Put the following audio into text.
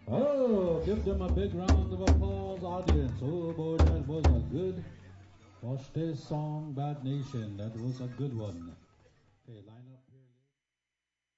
Oh, give them a big round of applause, audience. Oh boy, that was a good Foster song, Bad Nation. That was a good one. Okay, line up.